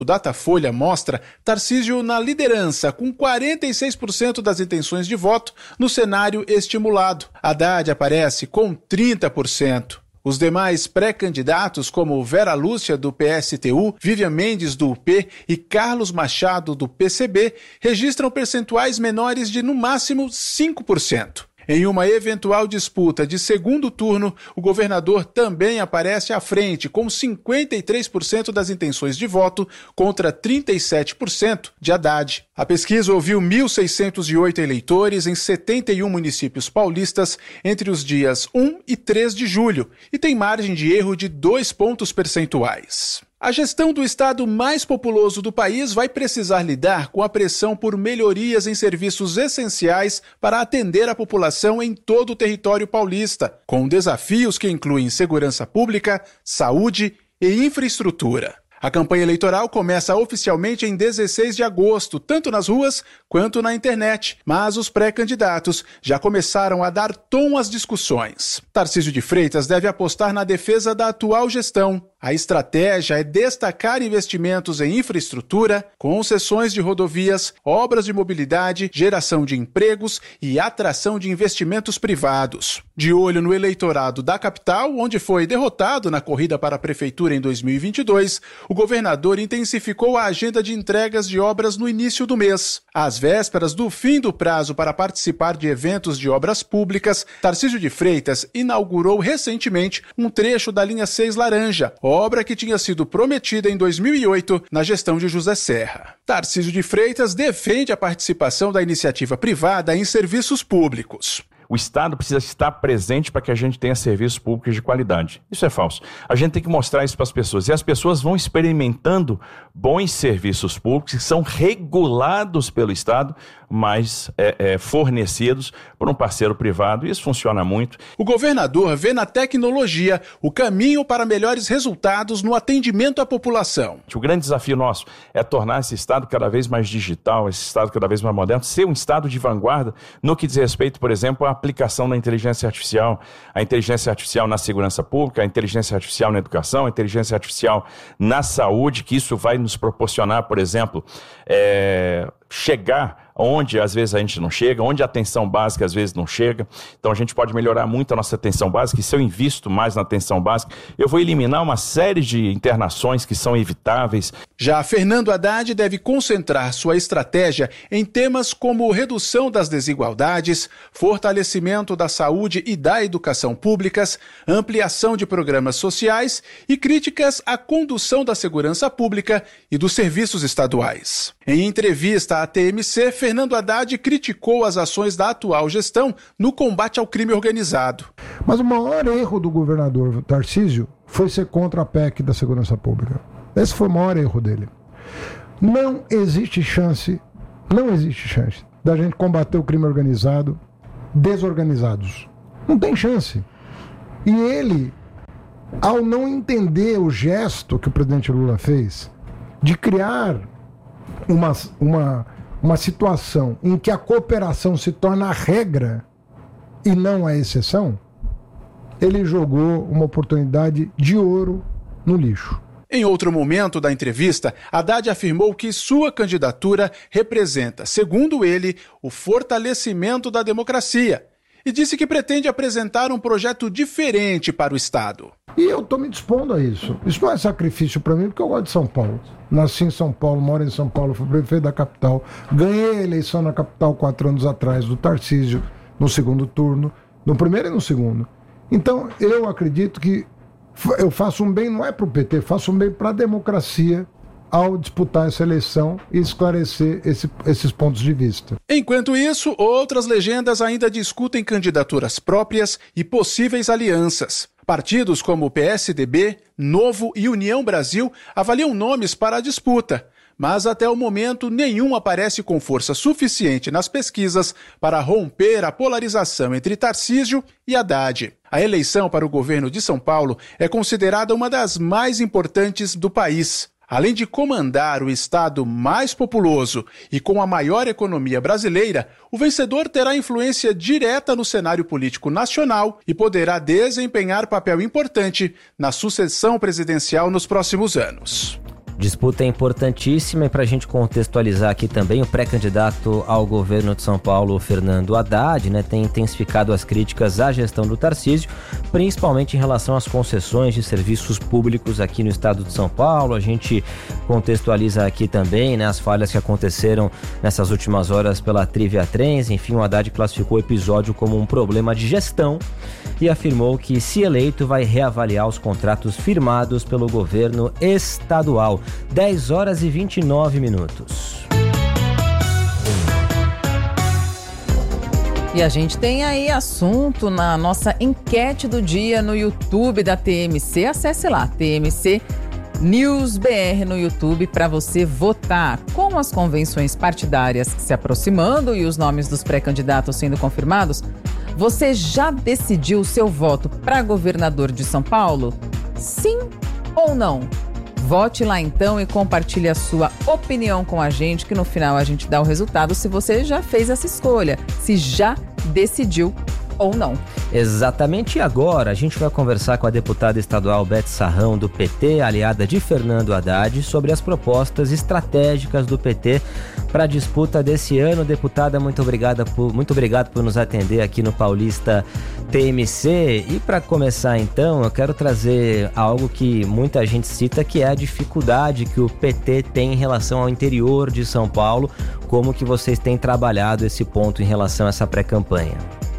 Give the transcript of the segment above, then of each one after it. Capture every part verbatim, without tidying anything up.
O Datafolha mostra Tarcísio na liderança, com quarenta e seis por cento das intenções de voto no cenário estimulado. Haddad aparece com trinta por cento. Os demais pré-candidatos, como Vera Lúcia, do P S T U, Vivian Mendes, do U P e Carlos Machado, do P C B, registram percentuais menores de, no máximo, cinco por cento. Em uma eventual disputa de segundo turno, o governador também aparece à frente, com cinquenta e três por cento das intenções de voto contra trinta e sete por cento de Haddad. A pesquisa ouviu mil seiscentos e oito eleitores em setenta e um municípios paulistas entre os dias um e três de julho e tem margem de erro de dois pontos percentuais. A gestão do estado mais populoso do país vai precisar lidar com a pressão por melhorias em serviços essenciais para atender a população em todo o território paulista, com desafios que incluem segurança pública, saúde e infraestrutura. A campanha eleitoral começa oficialmente em dezesseis de agosto, tanto nas ruas quanto na internet, mas os pré-candidatos já começaram a dar tom às discussões. Tarcísio de Freitas deve apostar na defesa da atual gestão. A estratégia é destacar investimentos em infraestrutura, concessões de rodovias, obras de mobilidade, geração de empregos e atração de investimentos privados. De olho no eleitorado da capital, onde foi derrotado na corrida para a prefeitura em dois mil e vinte e dois, o governador intensificou a agenda de entregas de obras no início do mês. Às vésperas do fim do prazo para participar de eventos de obras públicas, Tarcísio de Freitas inaugurou recentemente um trecho da linha seis Laranja, obra que tinha sido prometida em dois mil e oito na gestão de José Serra. Tarcísio de Freitas defende a participação da iniciativa privada em serviços públicos. O Estado precisa estar presente para que a gente tenha serviços públicos de qualidade. Isso é falso. A gente tem que mostrar isso para as pessoas. E as pessoas vão experimentando bons serviços públicos que são regulados pelo Estado, mas é, é, fornecidos por um parceiro privado. Isso funciona muito. O governador vê na tecnologia o caminho para melhores resultados no atendimento à população. O grande desafio nosso é tornar esse Estado cada vez mais digital, esse Estado cada vez mais moderno, ser um Estado de vanguarda no que diz respeito, por exemplo, à aplicação da inteligência artificial, a inteligência artificial na segurança pública, a inteligência artificial na educação, a inteligência artificial na saúde, que isso vai nos proporcionar, por exemplo, é, chegar onde às vezes a gente não chega, onde a atenção básica às vezes não chega. Então a gente pode melhorar muito a nossa atenção básica, e se eu invisto mais na atenção básica, eu vou eliminar uma série de internações que são evitáveis. Já Fernando Haddad deve concentrar sua estratégia em temas como redução das desigualdades, fortalecimento da saúde e da educação públicas, ampliação de programas sociais e críticas à condução da segurança pública e dos serviços estaduais. Em entrevista à T M C, Fernando Haddad criticou as ações da atual gestão no combate ao crime organizado. Mas o maior erro do governador Tarcísio foi ser contra a P E C da segurança pública. Esse foi o maior erro dele. Não existe chance, não existe chance da gente combater o crime organizado desorganizados. Não tem chance. E ele, ao não entender o gesto que o presidente Lula fez de criar uma, uma, uma situação em que a cooperação se torna a regra e não a exceção, ele jogou uma oportunidade de ouro no lixo. Em outro momento da entrevista, Haddad afirmou que sua candidatura representa, segundo ele, o fortalecimento da democracia e disse que pretende apresentar um projeto diferente para o Estado. E eu estou me dispondo a isso. Isso não é sacrifício para mim, porque eu gosto de São Paulo. Nasci em São Paulo, moro em São Paulo, fui prefeito da capital. Ganhei a eleição na capital quatro anos atrás do Tarcísio, no segundo turno, no primeiro e no segundo. Então, eu acredito que eu faço um bem, não é para o P T, faço um bem para a democracia ao disputar essa eleição e esclarecer esse, esses pontos de vista. Enquanto isso, outras legendas ainda discutem candidaturas próprias e possíveis alianças. Partidos como o P S D B, Novo e União Brasil avaliam nomes para a disputa, mas até o momento nenhum aparece com força suficiente nas pesquisas para romper a polarização entre Tarcísio e Haddad. A eleição para o governo de São Paulo é considerada uma das mais importantes do país. Além de comandar o estado mais populoso e com a maior economia brasileira, o vencedor terá influência direta no cenário político nacional e poderá desempenhar papel importante na sucessão presidencial nos próximos anos. Disputa importantíssima, e para a gente contextualizar aqui também, o pré-candidato ao governo de São Paulo, Fernando Haddad, né, tem intensificado as críticas à gestão do Tarcísio, principalmente em relação às concessões de serviços públicos aqui no estado de São Paulo. A gente contextualiza aqui também, né, as falhas que aconteceram nessas últimas horas pela Trivia Trens. Enfim, o Haddad classificou o episódio como um problema de gestão e afirmou que, se eleito, vai reavaliar os contratos firmados pelo governo estadual. dez horas e vinte e nove minutos. E a gente tem aí assunto na nossa enquete do dia no YouTube da T M C. Acesse lá, T M C News B R no YouTube, para você votar. Com as convenções partidárias se aproximando e os nomes dos pré-candidatos sendo confirmados, você já decidiu o seu voto para governador de São Paulo? Sim ou não? Vote lá então e compartilhe a sua opinião com a gente, que no final a gente dá o resultado se você já fez essa escolha, se já decidiu ou não. Exatamente. E agora a gente vai conversar com a deputada estadual Beth Sarrão, do P T, aliada de Fernando Haddad, sobre as propostas estratégicas do P T para a disputa desse ano. Deputada, muito obrigada por, muito obrigado por nos atender aqui no Paulista T M C. E para começar então, eu quero trazer algo que muita gente cita, que é a dificuldade que o P T tem em relação ao interior de São Paulo. Como que vocês têm trabalhado esse ponto em relação a essa pré-campanha?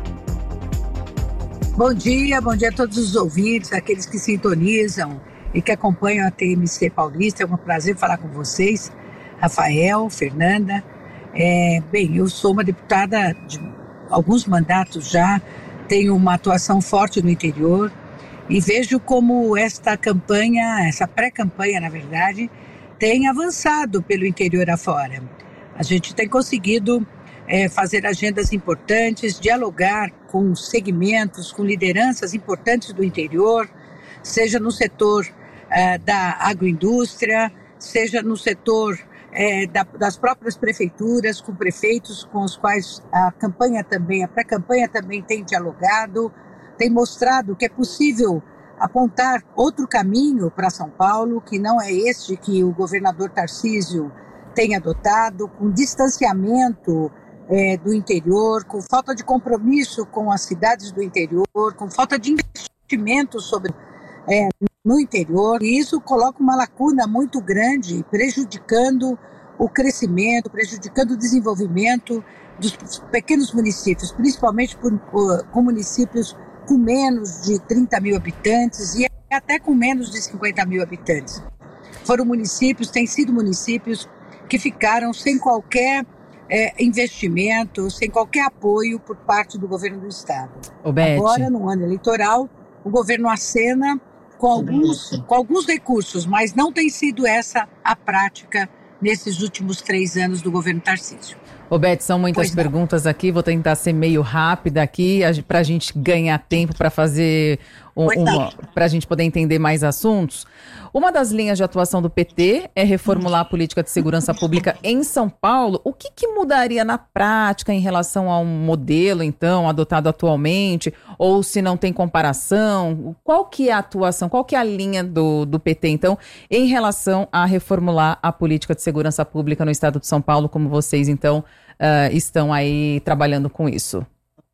Bom dia, bom dia a todos os ouvintes, aqueles que sintonizam e que acompanham a T M C Paulista. É um prazer falar com vocês, Rafael, Fernanda. É, bem, eu sou uma deputada de alguns mandatos já, tenho uma atuação forte no interior e vejo como esta campanha, essa pré-campanha, na verdade, tem avançado pelo interior afora. A gente tem conseguido É, fazer agendas importantes, dialogar com segmentos, com lideranças importantes do interior, seja no setor é, da agroindústria, seja no setor é, da, das próprias prefeituras, com prefeitos com os quais a campanha também, a pré-campanha também tem dialogado, tem mostrado que é possível apontar outro caminho para São Paulo, que não é este que o governador Tarcísio tem adotado, com distanciamento É, do interior, com falta de compromisso com as cidades do interior, com falta de investimento sobre, é, no interior, e isso coloca uma lacuna muito grande, prejudicando o crescimento, prejudicando o desenvolvimento dos pequenos municípios, principalmente por, por, com municípios com menos de trinta mil habitantes e até com menos de cinquenta mil habitantes. Foram municípios, têm sido municípios que ficaram sem qualquer É, investimento, sem qualquer apoio por parte do governo do estado. Ô, Beth. Agora, no ano eleitoral, o governo acena com alguns, com alguns recursos, mas não tem sido essa a prática nesses últimos três anos do governo Tarcísio. Ô, Beth, são muitas pois perguntas não. aqui, vou tentar ser meio rápida aqui, para a gente ganhar tempo para fazer, um, para a gente poder entender mais assuntos. Uma das linhas de atuação do P T é reformular a política de segurança pública em São Paulo. O que, que mudaria na prática em relação ao modelo, então, adotado atualmente? Ou se não tem comparação? Qual que é a atuação, qual que é a linha do, do P T, então, em relação a reformular a política de segurança pública no estado de São Paulo, como vocês, então, uh, estão aí trabalhando com isso?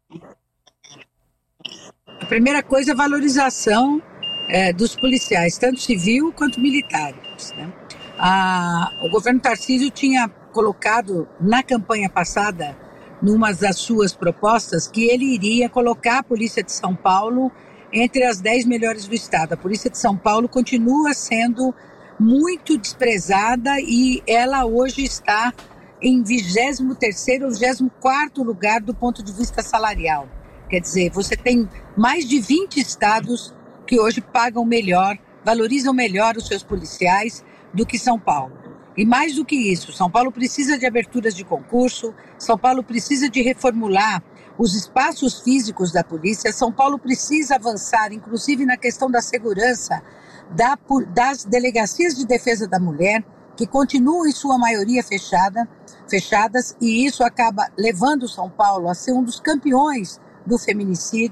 A primeira coisa é a valorização É, dos policiais, tanto civil quanto militares, né? A, o governo Tarcísio tinha colocado na campanha passada, numa das suas propostas, que ele iria colocar a Polícia de São Paulo entre as dez melhores do estado. A Polícia de São Paulo continua sendo muito desprezada e ela hoje está em vigésimo terceiro ou vigésimo quarto lugar do ponto de vista salarial. Quer dizer, você tem mais de vinte estados que hoje pagam melhor, valorizam melhor os seus policiais do que São Paulo. E mais do que isso, São Paulo precisa de aberturas de concurso, São Paulo precisa de reformular os espaços físicos da polícia, São Paulo precisa avançar, inclusive na questão da segurança da, das delegacias de defesa da mulher, que continuam em sua maioria fechada, fechadas, e isso acaba levando São Paulo a ser um dos campeões do feminicídio.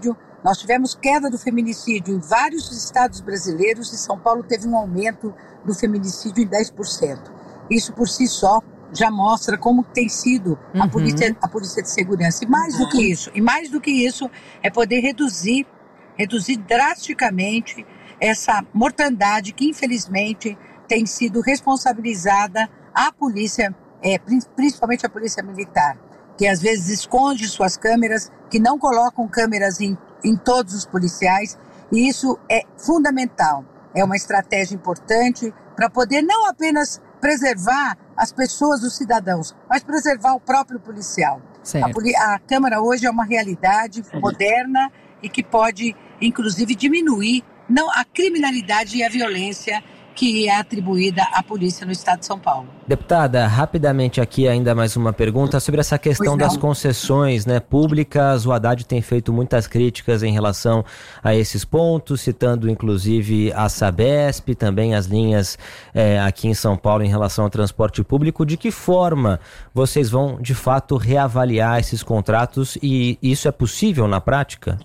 Nós tivemos queda do feminicídio em vários estados brasileiros e São Paulo teve um aumento do feminicídio em dez por cento. Isso por si só já mostra como tem sido a, uhum. polícia, a polícia de segurança. E mais uhum. do que isso, e mais do que isso, é poder reduzir, reduzir drasticamente essa mortandade que, infelizmente, tem sido responsabilizada a polícia, é, principalmente a polícia militar, que às vezes esconde suas câmeras, que não colocam câmeras em, em todos os policiais, e isso é fundamental. É uma estratégia importante para poder não apenas preservar as pessoas, os cidadãos, mas preservar o próprio policial. A, poli- a Câmara hoje é uma realidade Sim. moderna e que pode, inclusive, diminuir não, a criminalidade e a violência que é atribuída à polícia no estado de São Paulo. Deputada, rapidamente aqui ainda mais uma pergunta sobre essa questão das concessões, né, públicas. O Haddad tem feito muitas críticas em relação a esses pontos, citando inclusive a Sabesp, também as linhas é, aqui em São Paulo em relação ao transporte público. De que forma vocês vão, de fato, reavaliar esses contratos e isso é possível na prática?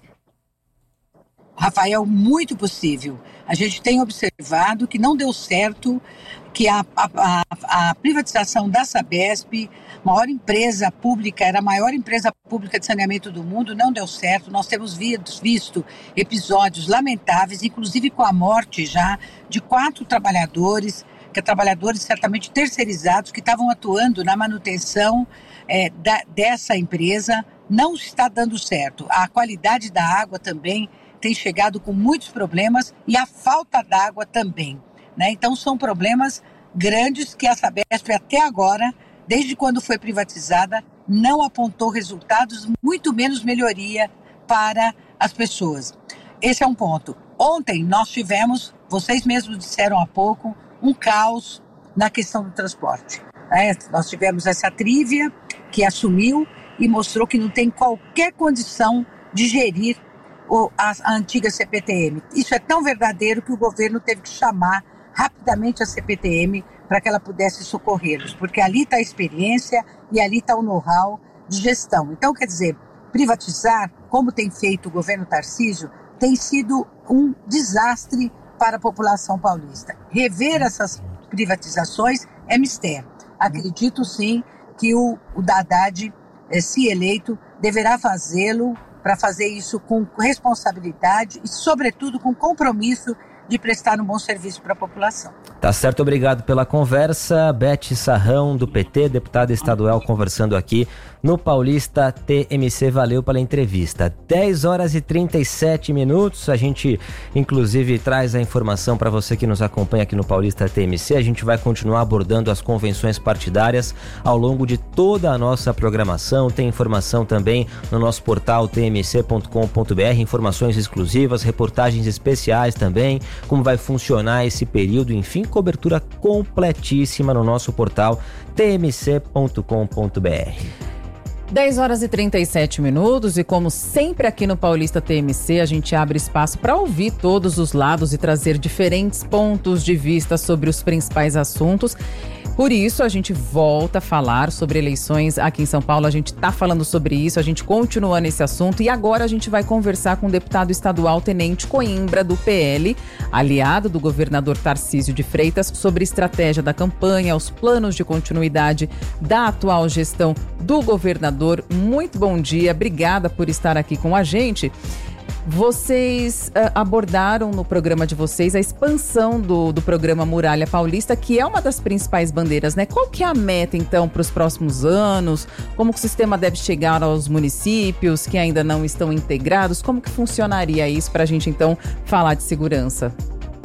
Rafael, muito possível. A gente tem observado que não deu certo, que a, a, a privatização da Sabesp, maior empresa pública, era a maior empresa pública de saneamento do mundo, não deu certo. Nós temos visto episódios lamentáveis, inclusive com a morte já de quatro trabalhadores, que trabalhadores certamente terceirizados, que estavam atuando na manutenção é, da, dessa empresa. Não está dando certo. A qualidade da água também tem chegado com muitos problemas e a falta d'água também, né? Então são problemas grandes que a Sabesp até agora, desde quando foi privatizada, não apontou resultados, muito menos melhoria para as pessoas. Esse é um ponto. Ontem nós tivemos, vocês mesmos disseram há pouco, um caos na questão do transporte. É, nós tivemos essa trívia que assumiu e mostrou que não tem qualquer condição de gerir A, a antiga C P T M. Isso é tão verdadeiro que o governo teve que chamar rapidamente a C P T M para que ela pudesse socorrê-los, porque ali está a experiência e ali está o know-how de gestão. Então, quer dizer, privatizar, como tem feito o governo Tarcísio, tem sido um desastre para a população paulista. Rever essas privatizações é mistério. Acredito sim que o, o Haddad, eh, se eleito, deverá fazê-lo para fazer isso com responsabilidade e, sobretudo, com compromisso de prestar um bom serviço para a população. Tá certo, obrigado pela conversa. Beth Sarrão, do P T, deputada estadual, conversando aqui no Paulista T M C. Valeu pela entrevista. dez horas e trinta e sete minutos. A gente, inclusive, traz a informação para você que nos acompanha aqui no Paulista T M C. A gente vai continuar abordando as convenções partidárias ao longo de toda a nossa programação. Tem informação também no nosso portal t m c ponto com ponto b r, informações exclusivas, reportagens especiais também, como vai funcionar esse período, enfim, cobertura completíssima no nosso portal t m c ponto com ponto b r. dez horas e trinta e sete minutos e, como sempre aqui no Paulista T M C, a gente abre espaço para ouvir todos os lados e trazer diferentes pontos de vista sobre os principais assuntos. Por isso, a gente volta a falar sobre eleições aqui em São Paulo. A gente está falando sobre isso, a gente continua nesse assunto e agora a gente vai conversar com o deputado estadual Tenente Coimbra, do P L, aliado do governador Tarcísio de Freitas, sobre estratégia da campanha, os planos de continuidade da atual gestão do governador. Muito bom dia, obrigada por estar aqui com a gente. Vocês uh, abordaram no programa de vocês a expansão do, do programa Muralha Paulista, que é uma das principais bandeiras, né? Qual que é a meta, então, para os próximos anos? Como que o sistema deve chegar aos municípios que ainda não estão integrados? Como que funcionaria isso para a gente, então, falar de segurança?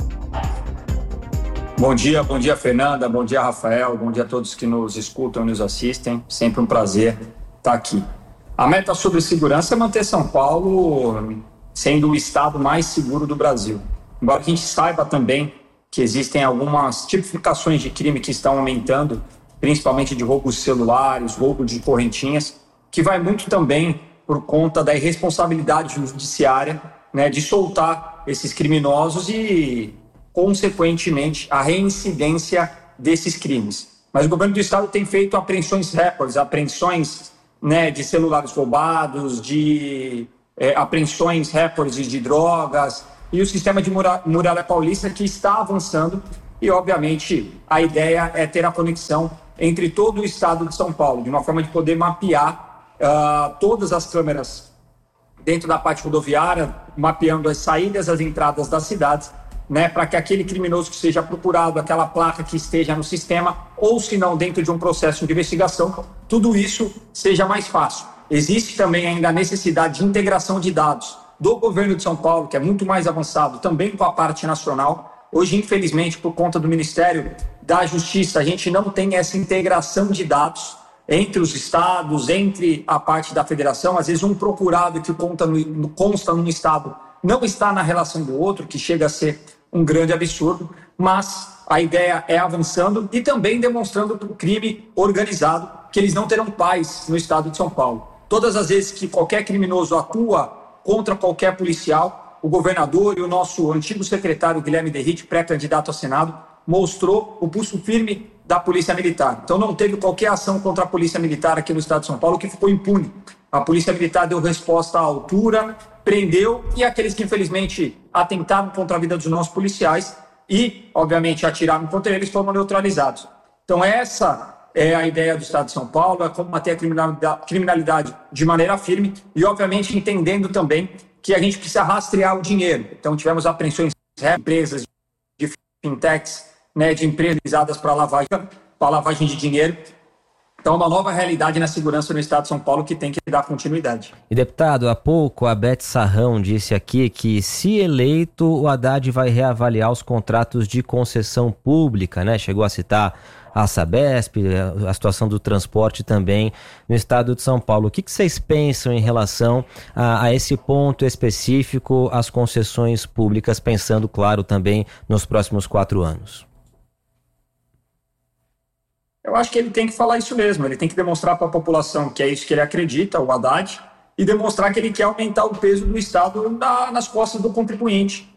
Bom dia, bom dia, Fernanda, bom dia, Rafael, bom dia a todos que nos escutam e nos assistem. Sempre um prazer estar aqui. A meta sobre segurança é manter São Paulo sendo o estado mais seguro do Brasil. Embora a gente saiba também que existem algumas tipificações de crime que estão aumentando, principalmente de roubos de celulares, roubo de correntinhas, que vai muito também por conta da irresponsabilidade judiciária, né, de soltar esses criminosos e, consequentemente, a reincidência desses crimes. Mas o governo do estado tem feito apreensões recordes, apreensões, né, de celulares roubados, de é, apreensões recordes de drogas, e o sistema de Muralha Paulista, que está avançando, e obviamente a ideia é ter a conexão entre todo o estado de São Paulo, de uma forma de poder mapear uh, todas as câmeras dentro da parte rodoviária, mapeando as saídas, as entradas das cidades, né, para que aquele criminoso que seja procurado, aquela placa que esteja no sistema, ou se não dentro de um processo de investigação, tudo isso seja mais fácil. Existe também ainda a necessidade de integração de dados do governo de São Paulo, que é muito mais avançado, também com a parte nacional. Hoje, infelizmente, por conta do Ministério da Justiça, a gente não tem essa integração de dados entre os estados, entre a parte da federação. Às vezes um procurado que conta no, consta num estado não está na relação do outro, que chega a ser um grande absurdo, mas a ideia é avançando e também demonstrando para o crime organizado que eles não terão paz no estado de São Paulo. Todas as vezes que qualquer criminoso atua contra qualquer policial, o governador e o nosso antigo secretário Guilherme Derrite, pré-candidato ao Senado, mostrou o pulso firme da Polícia Militar. Então não teve qualquer ação contra a Polícia Militar aqui no estado de São Paulo que ficou impune. A Polícia Militar deu resposta à altura, prendeu, e aqueles que infelizmente atentaram contra a vida dos nossos policiais e, obviamente, atiraram contra eles foram neutralizados. Então essa é a ideia do estado de São Paulo, é combater a criminalidade, criminalidade de maneira firme e, obviamente, entendendo também que a gente precisa rastrear o dinheiro. Então tivemos apreensões de empresas de fintechs, né, de empresas usadas para lavagem, para lavagem de dinheiro. Então, uma nova realidade na segurança no estado de São Paulo que tem que dar continuidade. E, deputado, há pouco a Beth Sarrão disse aqui que, se eleito, o Haddad vai reavaliar os contratos de concessão pública, né? Chegou a citar a Sabesp, a situação do transporte também no estado de São Paulo. O que, que vocês pensam em relação a, a esse ponto específico, as concessões públicas, pensando, claro, também nos próximos quatro anos? Eu acho que ele tem que falar isso mesmo, ele tem que demonstrar para a população que é isso que ele acredita, o Haddad, e demonstrar que ele quer aumentar o peso do Estado na, nas costas do contribuinte.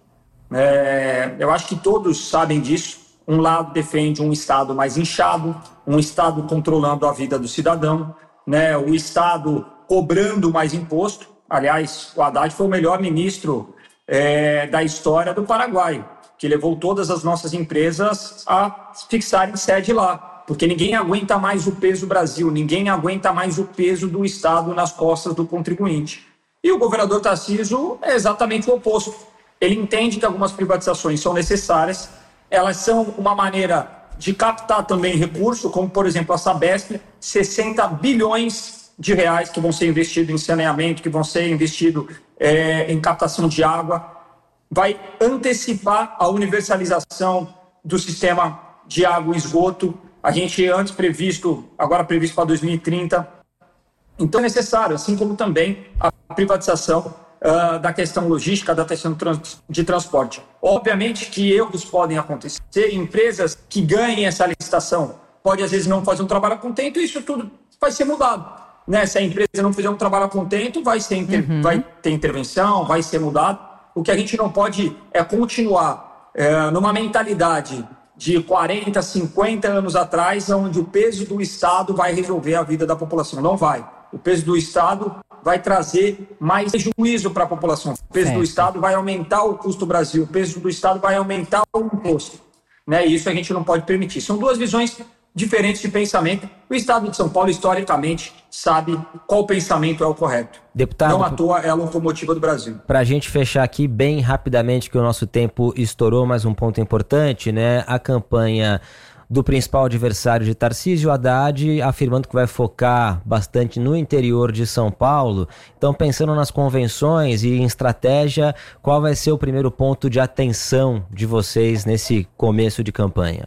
É, eu acho que todos sabem disso. Um lado defende um Estado mais inchado, um Estado controlando a vida do cidadão, né, o Estado cobrando mais imposto. Aliás, o Haddad foi o melhor ministro é, da história do Paraguai, que levou todas as nossas empresas a fixarem sede lá. Porque ninguém aguenta mais o peso do Brasil, ninguém aguenta mais o peso do Estado nas costas do contribuinte. E o governador Tarcísio é exatamente o oposto. Ele entende que algumas privatizações são necessárias, elas são uma maneira de captar também recurso, como, por exemplo, a Sabesp, sessenta bilhões de reais que vão ser investidos em saneamento, que vão ser investidos é, em captação de água, vai antecipar a universalização do sistema de água e esgoto. A gente antes previsto, agora previsto para dois mil e trinta. Então é necessário, assim como também a privatização uh, da questão logística, da questão de transporte. Obviamente que erros podem acontecer, empresas que ganhem essa licitação podem às vezes não fazer um trabalho a contento, e isso tudo vai ser mudado. Né? Se a empresa não fizer um trabalho a contento, vai, ser inter... uhum. vai ter intervenção, vai ser mudado. O que a gente não pode é continuar é, numa mentalidade de quarenta, cinquenta anos atrás, onde o peso do Estado vai resolver a vida da população. Não vai. O peso do Estado vai trazer mais prejuízo para a população. O peso certo. do Estado vai aumentar o custo do Brasil. O peso do Estado vai aumentar o imposto. Né? E isso a gente não pode permitir. São duas visões diferentes de pensamento. O Estado de São Paulo, historicamente, sabe qual pensamento é o correto. Deputado, não à toa é a locomotiva do Brasil. Para a gente fechar aqui bem rapidamente, que o nosso tempo estourou, mas um ponto importante, né? A campanha do principal adversário de Tarcísio, Haddad, afirmando que vai focar bastante no interior de São Paulo. Então, pensando nas convenções e em estratégia, qual vai ser o primeiro ponto de atenção de vocês nesse começo de campanha?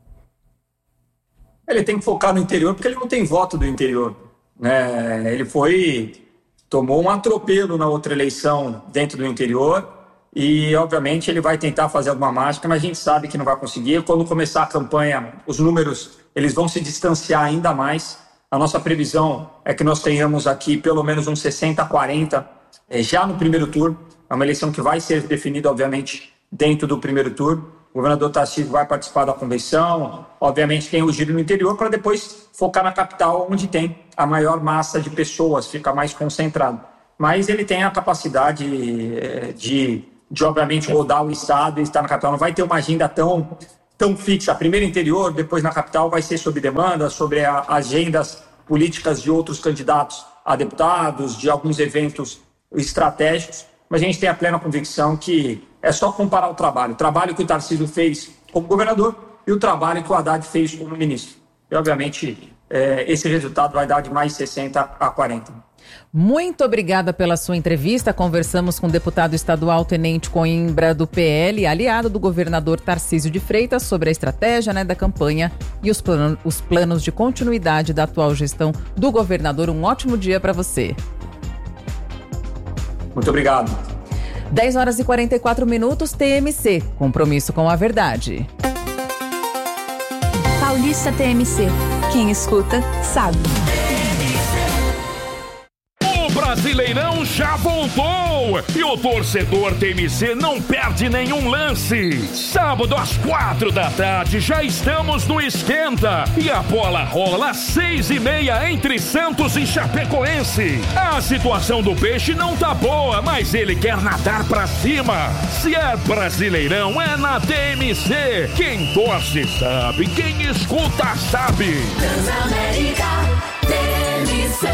Ele tem que focar no interior porque ele não tem voto do interior. Né? Ele foi, tomou um atropelo na outra eleição dentro do interior e, obviamente, ele vai tentar fazer alguma mágica, mas a gente sabe que não vai conseguir. Quando começar a campanha, os números eles vão se distanciar ainda mais. A nossa previsão é que nós tenhamos aqui pelo menos uns sessenta a quarenta é, já no primeiro turno. É uma eleição que vai ser definida, obviamente, dentro do primeiro turno. O governador Tarcísio vai participar da convenção, obviamente tem o giro no interior, para depois focar na capital, onde tem a maior massa de pessoas, fica mais concentrado. mas ele tem a capacidade de, de obviamente, rodar o estado e estar na capital. Não vai ter uma agenda tão, tão fixa. Primeiro interior, depois na capital, vai ser sobre demanda, sobre a, agendas políticas de outros candidatos a deputados, de alguns eventos estratégicos. Mas a gente tem a plena convicção que é só comparar o trabalho. O trabalho que o Tarcísio fez como governador e o trabalho que o Haddad fez como ministro. E, obviamente, é, esse resultado vai dar de mais sessenta a quarenta. Muito obrigada pela sua entrevista. Conversamos com o deputado estadual Tenente Coimbra do P L, aliado do governador Tarcísio de Freitas, sobre a estratégia, né, da campanha e os, plan- os planos de continuidade da atual gestão do governador. Um ótimo dia para você. Muito obrigado. dez horas e quarenta e quatro minutos, T M C. Compromisso com a verdade. Paulista T M C. Quem escuta, sabe. Brasileirão já voltou e o torcedor T M C não perde nenhum lance. Sábado às quatro da tarde já estamos no Esquenta e a bola rola às seis e meia entre Santos e Chapecoense. A situação do Peixe não tá boa, mas ele quer nadar pra cima. Se é Brasileirão, é na T M C. Quem torce sabe, quem escuta sabe. Transamérica T M C.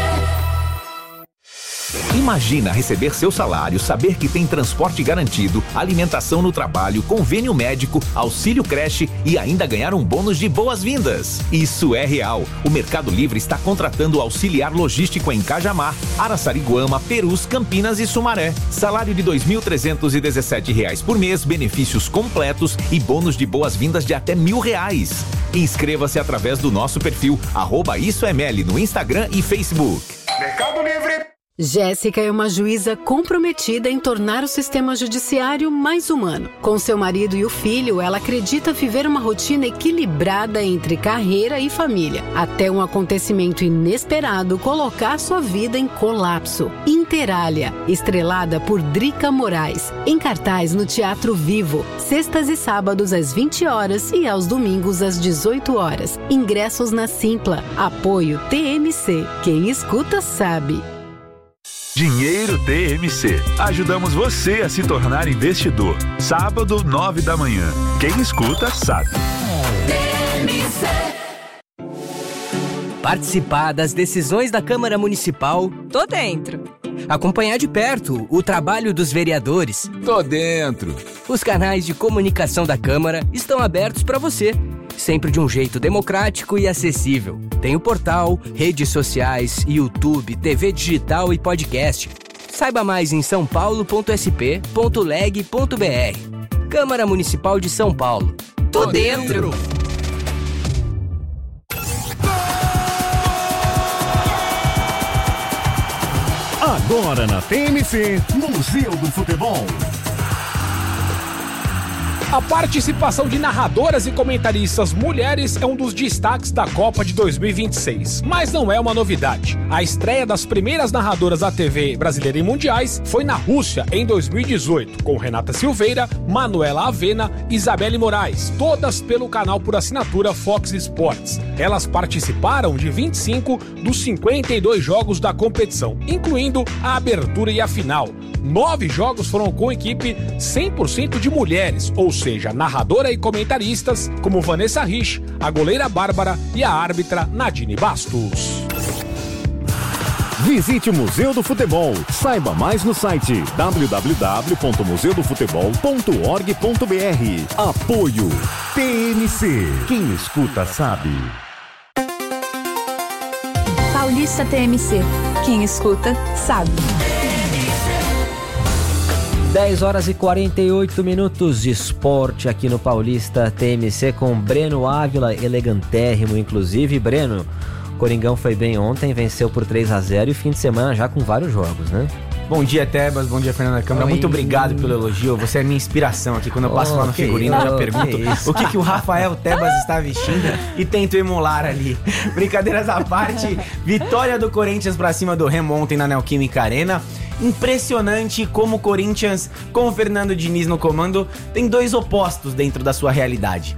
Imagina receber seu salário, saber que tem transporte garantido, alimentação no trabalho, convênio médico, auxílio creche e ainda ganhar um bônus de boas-vindas. Isso é real. O Mercado Livre está contratando auxiliar logístico em Cajamar, Araçariguama, Perus, Campinas e Sumaré. Salário de dois mil trezentos e dezessete reais por mês, benefícios completos e bônus de boas-vindas de até mil reais. Inscreva-se através do nosso perfil arroba Isso é Meli no Instagram e Facebook. Mercado Livre. Jéssica é uma juíza comprometida em tornar o sistema judiciário mais humano. Com seu marido e o filho, ela acredita viver uma rotina equilibrada entre carreira e família, até um acontecimento inesperado colocar sua vida em colapso. Interália, estrelada por Drica Moraes, em cartaz no Teatro Vivo, sextas e sábados às vinte horas e aos domingos às dezoito horas. Ingressos na Simpla. Apoio T M C. Quem escuta sabe. Dinheiro T M C. Ajudamos você a se tornar investidor. Sábado, nove da manhã. Quem escuta, sabe. T M C. Participar das decisões da Câmara Municipal. Tô dentro. Acompanhar de perto o trabalho dos vereadores. Tô dentro. Os canais de comunicação da Câmara estão abertos para você. Sempre de um jeito democrático e acessível. Tem o portal, redes sociais, YouTube, T V digital e podcast. Saiba mais em são paulo ponto s p ponto leg ponto b r. Câmara Municipal de São Paulo. Tô dentro. Agora na T M C, Museu do Futebol. A participação de narradoras e comentaristas mulheres é um dos destaques da Copa de dois mil e vinte e seis, mas não é uma novidade. A estreia das primeiras narradoras da T V brasileira em mundiais foi na Rússia em dois mil e dezoito, com Renata Silveira, Manuela Avena e Isabelle Moraes, todas pelo canal por assinatura Fox Sports. Elas participaram de vinte e cinco dos cinquenta e dois jogos da competição, incluindo a abertura e a final. Nove jogos foram com equipe cem por cento de mulheres, ou seja, narradora e comentaristas como Vanessa Rich, a goleira Bárbara e a árbitra Nadine Bastos. Visite o Museu do Futebol. Saiba mais no site w w w ponto museu do futebol ponto org ponto b r. Apoio T M C. Quem escuta sabe. Paulista T M C. Quem escuta sabe. dez horas e quarenta e oito minutos de esporte aqui no Paulista T M C com Breno Ávila, elegantérrimo inclusive. Breno, Coringão foi bem ontem, venceu por três a zero e fim de semana já com vários jogos, né? Bom dia, Tebas. Bom dia, Fernanda Câmara. Oi. Muito obrigado pelo elogio. Você é minha inspiração aqui. Quando eu passo Oh, lá no que figurino, eu já isso, pergunto que o que, que o Rafael Tebas está vestindo e tento emular ali. Brincadeiras à parte, vitória do Corinthians pra cima do Remo ontem na Neoquímica Arena. Impressionante como o Corinthians, com o Fernando Diniz no comando, tem dois opostos dentro da sua realidade.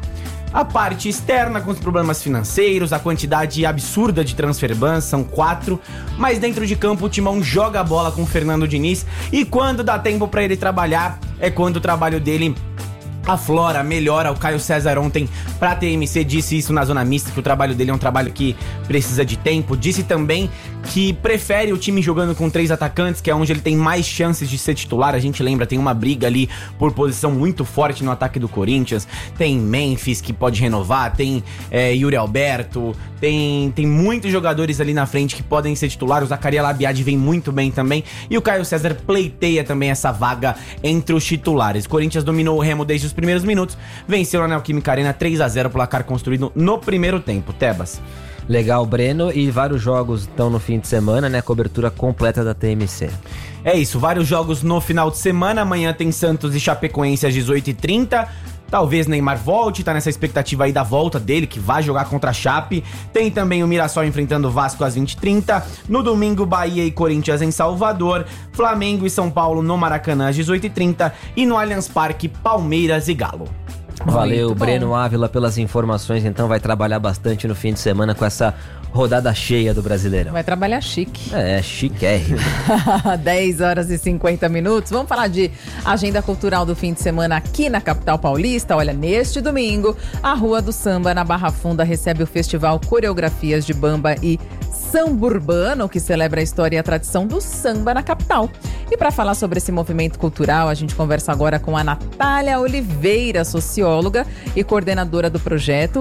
A parte externa com os problemas financeiros, a quantidade absurda de transfer bans, são quatro, mas dentro de campo o Timão joga a bola com o Fernando Diniz e quando dá tempo pra ele trabalhar, é quando o trabalho dele aflora, melhora. O Caio César ontem pra T M C disse isso na zona mista, que o trabalho dele é um trabalho que precisa de tempo. Disse também que prefere o time jogando com três atacantes, que é onde ele tem mais chances de ser titular. A gente lembra, tem uma briga ali por posição muito forte no ataque do Corinthians. Tem Memphis que pode renovar, tem é, Yuri Alberto, tem, tem muitos jogadores ali na frente que podem ser titular. O Zacarias Labiade vem muito bem também. E o Caio César pleiteia também essa vaga entre os titulares. O Corinthians dominou o Remo desde os primeiros minutos, venceu na Neoquímica Arena três a zero, placar construído no primeiro tempo. Tebas. Legal, Breno, e vários jogos estão no fim de semana, né? Cobertura completa da T M C. É isso, vários jogos no final de semana. Amanhã tem Santos e Chapecoense às dezoito e trinta. Talvez Neymar volte, tá nessa expectativa aí da volta dele, que vai jogar contra a Chape. Tem também o Mirassol enfrentando o Vasco às vinte e trinta. No domingo, Bahia e Corinthians em Salvador. Flamengo e São Paulo no Maracanã às dezoito e trinta. E no Allianz Parque, Palmeiras e Galo. Valeu, Breno Ávila, pelas informações. Então vai trabalhar bastante no fim de semana com essa rodada cheia do Brasileirão. Vai trabalhar chique. É, chiquérrimo. dez horas e cinquenta minutos. Vamos falar de agenda cultural do fim de semana aqui na capital paulista. Olha, neste domingo, a Rua do Samba, na Barra Funda, recebe o festival Coreografias de Bamba e Samba Urbano, que celebra a história e a tradição do samba na capital. E para falar sobre esse movimento cultural, a gente conversa agora com a Natália Oliveira, socióloga e coordenadora do projeto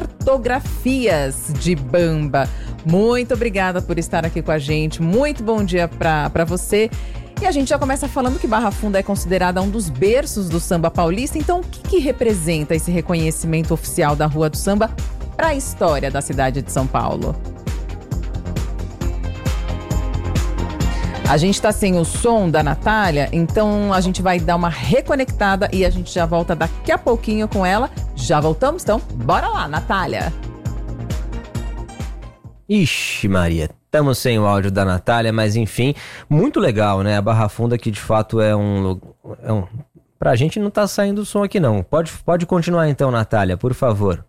Cartografias de Bamba. Muito obrigada por estar aqui com a gente. Muito bom dia para você. E a gente já começa falando que Barra Funda é considerada um dos berços do samba paulista. Então, o que, que representa esse reconhecimento oficial da Rua do Samba para a história da cidade de São Paulo? A gente tá sem o som da Natália, então a gente vai dar uma reconectada e a gente já volta daqui a pouquinho com ela. Já voltamos? Então, bora lá, Natália! Ixi, Maria, estamos sem o áudio da Natália, mas enfim, muito legal, né? A Barra Funda, que de fato é um... É um... Pra gente não tá saindo o som aqui não. Pode, pode continuar então, Natália, por favor.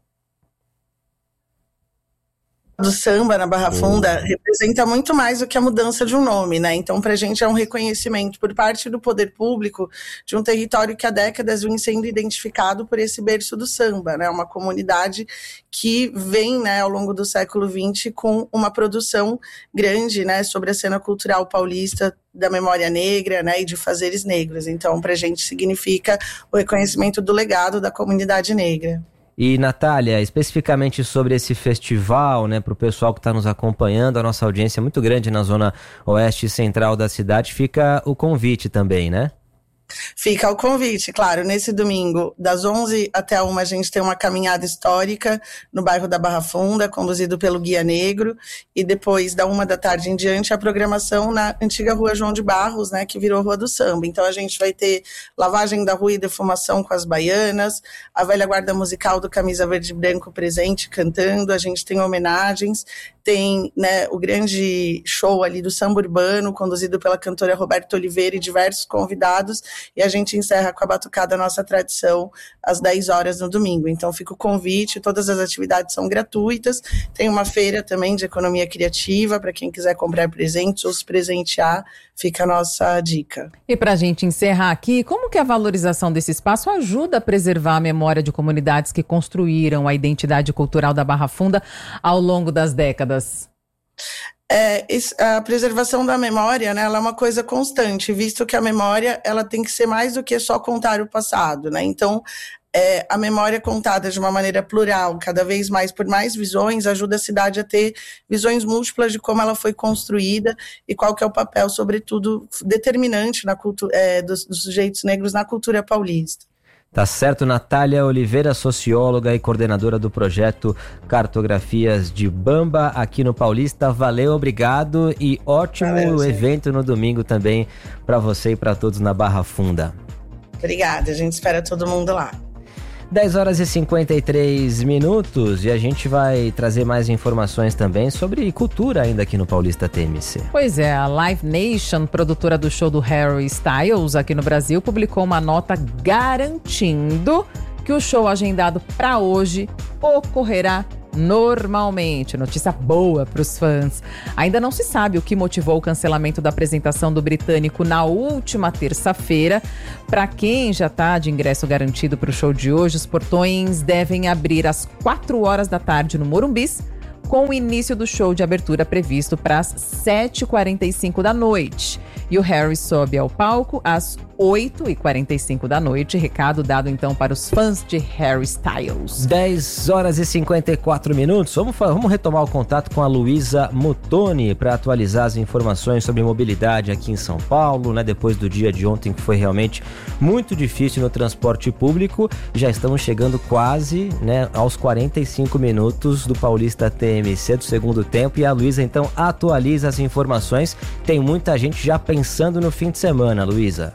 Do samba na Barra Funda representa muito mais do que a mudança de um nome, né? Então, pra gente é um reconhecimento por parte do poder público de um território que há décadas vem sendo identificado por esse berço do samba, né? Uma comunidade que vem, né, ao longo do século vinte com uma produção grande, né, sobre a cena cultural paulista, da memória negra, né, e de fazeres negros. Então, pra gente significa o reconhecimento do legado da comunidade negra. E, Natália, especificamente sobre esse festival, né, para o pessoal que está nos acompanhando, a nossa audiência é muito grande na zona oeste e central da cidade, fica o convite também, né? Fica o convite, claro, nesse domingo, das onze até a uma, a gente tem uma caminhada histórica no bairro da Barra Funda, conduzido pelo Guia Negro, e depois, da uma da tarde em diante, a programação na antiga Rua João de Barros, né, que virou Rua do Samba. Então a gente vai ter lavagem da rua e defumação com as baianas, a velha guarda musical do Camisa Verde e Branco presente, cantando, a gente tem homenagens, tem, né, o grande show ali do samba urbano, conduzido pela cantora Roberta Oliveira e diversos convidados, e a gente encerra com a Batucada Nossa Tradição às dez horas no domingo. Então fica o convite, todas as atividades são gratuitas, tem uma feira também de economia criativa para quem quiser comprar presentes ou se presentear, fica a nossa dica. E para a gente encerrar aqui, como que a valorização desse espaço ajuda a preservar a memória de comunidades que construíram a identidade cultural da Barra Funda ao longo das décadas? É, a preservação da memória, né, ela é uma coisa constante, visto que a memória ela tem que ser mais do que só contar o passado, né? Então, é, a memória contada de uma maneira plural, cada vez mais por mais visões, ajuda a cidade a ter visões múltiplas de como ela foi construída e qual que é o papel, sobretudo, determinante na cultura, é, dos, dos sujeitos negros na cultura paulista. Tá certo, Natália Oliveira, socióloga e coordenadora do projeto Cartografias de Bamba aqui no Paulista. Valeu, obrigado e ótimo Valeu, evento no domingo também para você e para todos na Barra Funda. Obrigada, a gente espera todo mundo lá. dez horas e cinquenta e três minutos e a gente vai trazer mais informações também sobre cultura ainda aqui no Paulista T M C. Pois é, a Live Nation, produtora do show do Harry Styles aqui no Brasil, publicou uma nota garantindo que o show agendado para hoje ocorrerá normalmente. Notícia boa para os fãs. Ainda não se sabe o que motivou o cancelamento da apresentação do britânico na última terça-feira. Para quem já está de ingresso garantido para o show de hoje, os portões devem abrir às quatro horas da tarde no Morumbis, com o início do show de abertura previsto para as sete e quarenta e cinco da noite. E o Harry sobe ao palco às oito e quarenta e cinco da noite. Recado dado então para os fãs de Harry Styles. dez horas e cinquenta e quatro minutos. Vamos, vamos retomar o contato com a Luísa Muttoni para atualizar as informações sobre mobilidade aqui em São Paulo, né? Depois do dia de ontem, que foi realmente muito difícil no transporte público. Já estamos chegando quase, né, aos quarenta e cinco minutos do Paulista T M C do segundo tempo. E a Luísa então atualiza as informações. Tem muita gente já pensando no fim de semana, Luísa.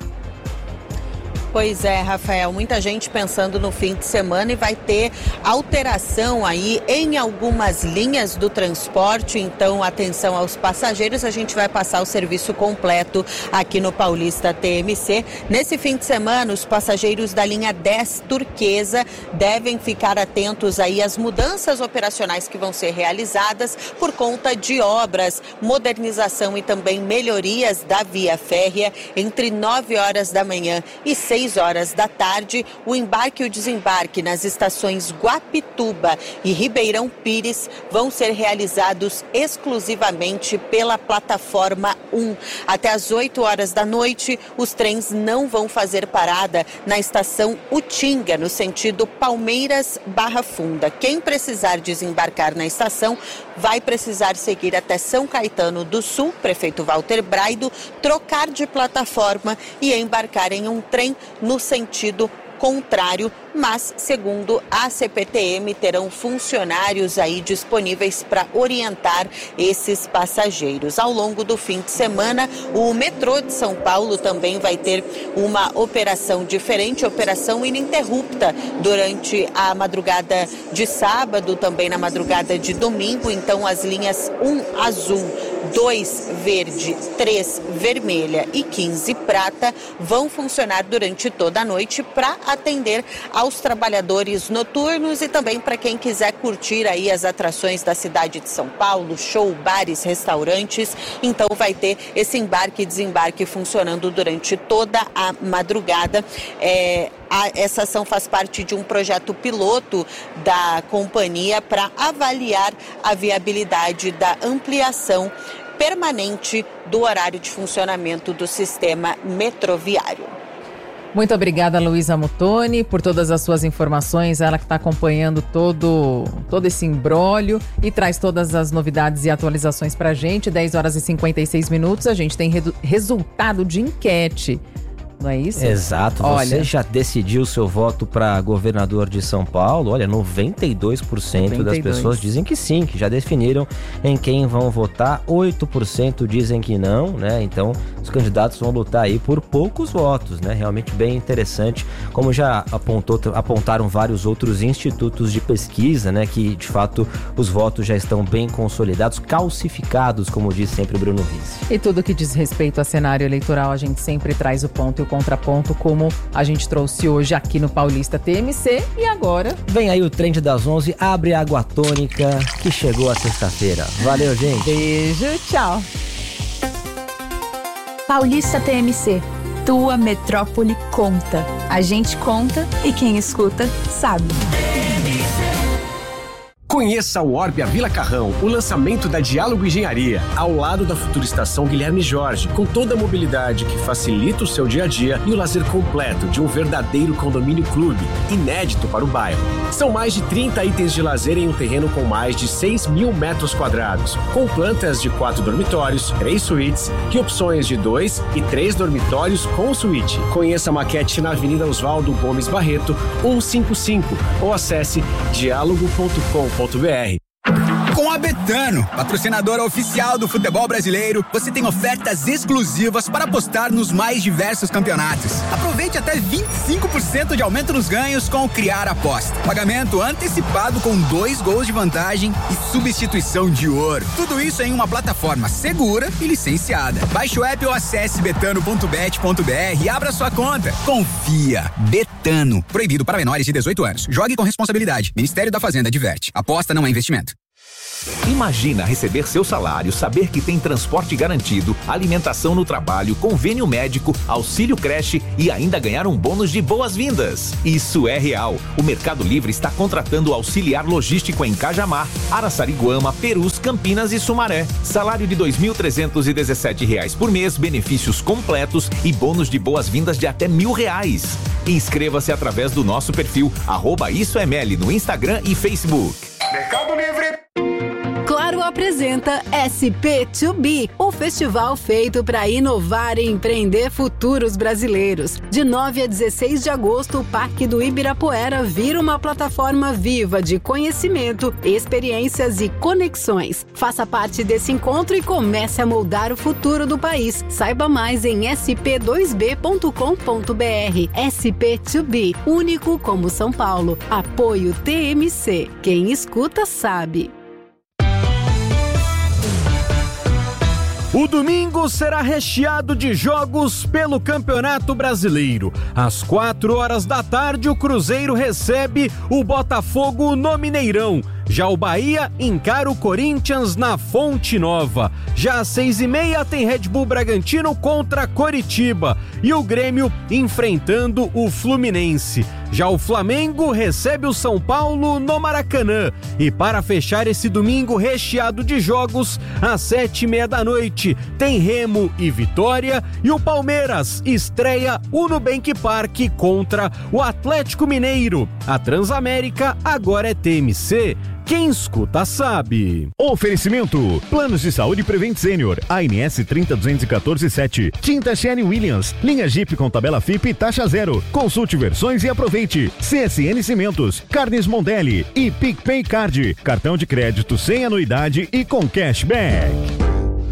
Pois é, Rafael, muita gente pensando no fim de semana e vai ter alteração aí em algumas linhas do transporte, então atenção aos passageiros, a gente vai passar o serviço completo aqui no Paulista T M C. Nesse fim de semana, os passageiros da linha dez Turquesa devem ficar atentos aí às mudanças operacionais que vão ser realizadas por conta de obras, modernização e também melhorias da via férrea entre nove horas da manhã e seis horas da tarde. O embarque e o desembarque nas estações Guapituba e Ribeirão Pires vão ser realizados exclusivamente pela plataforma um. Até às oito horas da noite, os trens não vão fazer parada na estação Utinga, no sentido Palmeiras-Barra Funda. Quem precisar desembarcar na estação vai precisar seguir até São Caetano do Sul, Prefeito Walter Braido, trocar de plataforma e embarcar em um trem no sentido contrário, mas, segundo a C P T M, terão funcionários aí disponíveis para orientar esses passageiros. Ao longo do fim de semana, o metrô de São Paulo também vai ter uma operação diferente, operação ininterrupta durante a madrugada de sábado, também na madrugada de domingo. Então, as linhas um azul, dois verde, três vermelha e quinze prata vão funcionar durante toda a noite para atender aos trabalhadores noturnos e também para quem quiser curtir aí as atrações da cidade de São Paulo, show, bares, restaurantes. Então vai ter esse embarque e desembarque funcionando durante toda a madrugada. É, a, essa ação faz parte de um projeto piloto da companhia para avaliar a viabilidade da ampliação permanente do horário de funcionamento do sistema metroviário. Muito obrigada, Luísa Muttoni, por todas as suas informações. Ela que está acompanhando todo, todo esse imbróglio e traz todas as novidades e atualizações para a gente. dez horas e cinquenta e seis minutos, a gente tem redu- resultado de enquete. Não é isso? Exato. Olha, você já decidiu seu voto para governador de São Paulo? Olha, noventa e dois por cento noventa e dois das pessoas dizem que sim, que já definiram em quem vão votar. oito por cento dizem que não, né? Então, os candidatos vão lutar aí por poucos votos, né? Realmente bem interessante. Como já apontou, apontaram vários outros institutos de pesquisa, né? Que, de fato, os votos já estão bem consolidados, calcificados, como diz sempre o Bruno Vice. E tudo que diz respeito a cenário eleitoral, a gente sempre traz o ponto e o contraponto, como a gente trouxe hoje aqui no Paulista T M C. E agora... Vem aí o Trend das onze, abre água tônica, que chegou a sexta-feira. Valeu, gente. Beijo, tchau. Paulista T M C. Tua metrópole conta. A gente conta e quem escuta sabe. Conheça o Orbia Vila Carrão, o lançamento da Diálogo Engenharia, ao lado da futura estação Guilherme Jorge, com toda a mobilidade que facilita o seu dia a dia e o lazer completo de um verdadeiro condomínio clube, inédito para o bairro. São mais de trinta itens de lazer em um terreno com mais de seis mil metros quadrados, com plantas de quatro dormitórios, três suítes e opções de dois e três dormitórios com suíte. Conheça a maquete na Avenida Oswaldo Gomes Barreto, cento e cinquenta e cinco, ou acesse diálogo ponto com ponto br. Com a Betano, patrocinadora oficial do futebol brasileiro, você tem ofertas exclusivas para apostar nos mais diversos campeonatos. Aproveite até vinte e cinco por cento de aumento nos ganhos com o Criar Aposta. Pagamento antecipado com dois gols de vantagem e substituição de ouro. Tudo isso em uma plataforma segura e licenciada. Baixe o app ou acesse betano ponto bet ponto br e abra sua conta. Confia. Betano. Proibido para menores de dezoito anos. Jogue com responsabilidade. Ministério da Fazenda adverte. Aposta não é investimento. Imagina receber seu salário, saber que tem transporte garantido, alimentação no trabalho, convênio médico, auxílio creche e ainda ganhar um bônus de boas-vindas. Isso é real. O Mercado Livre está contratando auxiliar logístico em Cajamar, Araçariguama, Perus, Campinas e Sumaré. Salário de dois mil trezentos e dezessete reais por mês, benefícios completos e bônus de boas-vindas de até mil reais. Inscreva-se através do nosso perfil arroba Isso é Meli no Instagram e Facebook. Mercado Livre. Claro apresenta S P dois B, o festival feito para inovar e empreender futuros brasileiros. De nove a dezesseis de agosto, o Parque do Ibirapuera vira uma plataforma viva de conhecimento, experiências e conexões. Faça parte desse encontro e comece a moldar o futuro do país. Saiba mais em s p dois b ponto com ponto b r. S P dois B, único como São Paulo. Apoio T M C. Quem escuta sabe. O domingo será recheado de jogos pelo Campeonato Brasileiro. Às quatro horas da tarde, o Cruzeiro recebe o Botafogo no Mineirão. Já o Bahia encara o Corinthians na Fonte Nova. Já às seis e meia tem Red Bull Bragantino contra Coritiba e o Grêmio enfrentando o Fluminense. Já o Flamengo recebe o São Paulo no Maracanã. E para fechar esse domingo recheado de jogos, às sete e meia da noite tem Remo e Vitória e o Palmeiras estreia o Nubank Park contra o Atlético Mineiro. A Transamérica agora é T M C. Quem escuta sabe. Oferecimento: Planos de Saúde Prevent Senior, A N S trinta duzentos e quatorze sete, Tinta Sherry Williams, linha Jeep com tabela F I P e taxa zero. Consulte versões e aproveite. C S N Cimentos, Carnes Mondelli e PicPay Card, cartão de crédito sem anuidade e com cashback.